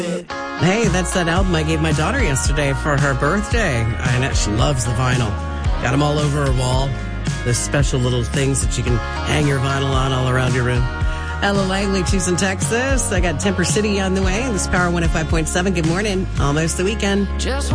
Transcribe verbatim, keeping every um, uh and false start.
Hey, that's that album I gave my daughter yesterday for her birthday. I know she loves the vinyl. Got them all over her wall. The special little things that you can hang your vinyl on all around your room. Ella Langley, Houston, Texas. I got Temper City on the way. This is Power one oh five point seven. Good morning. Almost the weekend. Just